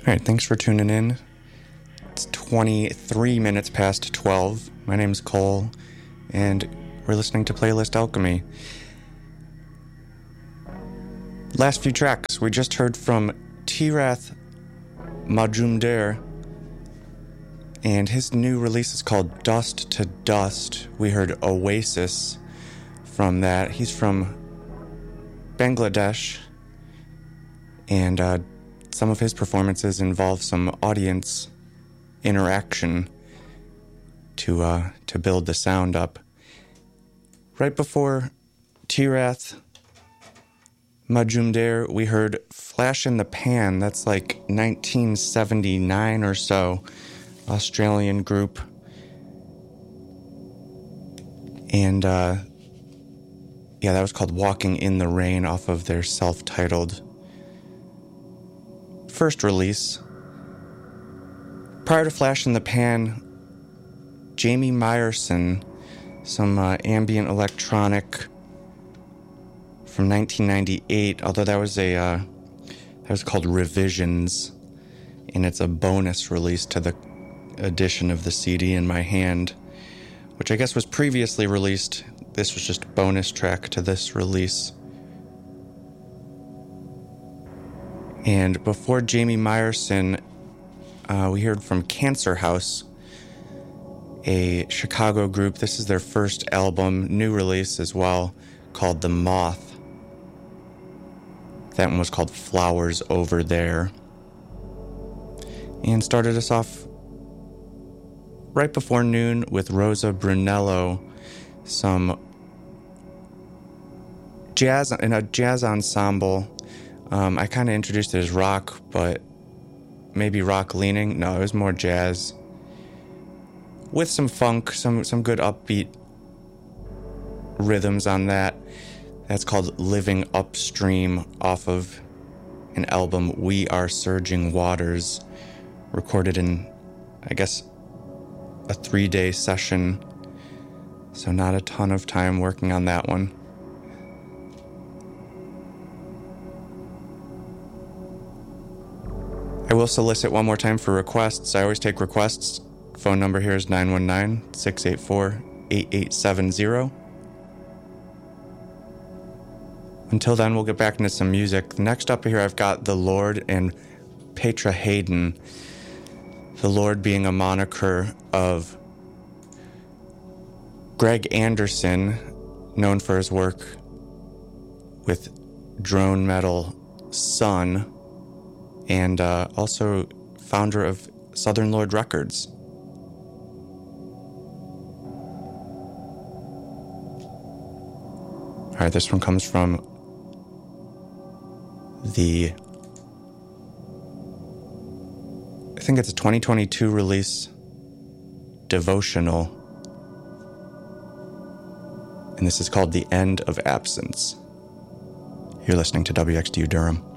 All right, thanks for tuning in. It's 23 minutes past 12. My name's Cole, and we're listening to Playlist Alchemy. Last few tracks, we just heard from Tirath Majumder, and his new release is called Dust to Dust. We heard Oasis from that. He's from Bangladesh, and some of his performances involve some audience interaction to build the sound up. Right before Tirath Majumder, we heard Flash in the Pan. That's like 1979 or so, Australian group. And that was called Walking in the Rain off of their self-titled first release. Prior to Flash in the Pan, Jamie Myerson, some ambient electronic from 1998, although that was called Revisions, and it's a bonus release to the edition of the CD in my hand, which I guess was previously released. This was just a bonus track to this release. And before Jamie Myerson, we heard from Cancer House, a Chicago group. This is their first album, new release as well, called The Moth. That one was called Flowers Over There. And started us off right before noon with Rosa Brunello, some jazz in a jazz ensemble. I kind of introduced it as rock, but maybe rock leaning. No, it was more jazz with some funk, some good upbeat rhythms on that. That's called Living Upstream off of an album, We Are Surging Waters, recorded in, I guess, a 3-day session. So not a ton of time working on that one. I will solicit one more time for requests. I always take requests. Phone number here is 919-684-8870. Until then, we'll get back into some music. Next up here, I've got The Lord and Petra Hayden. The Lord being a moniker of Greg Anderson, known for his work with drone metal Sun, and also founder of Southern Lord Records. All right, this one comes from I think it's a 2022 release, Devotional. And this is called The End of Absence. You're listening to WXDU Durham.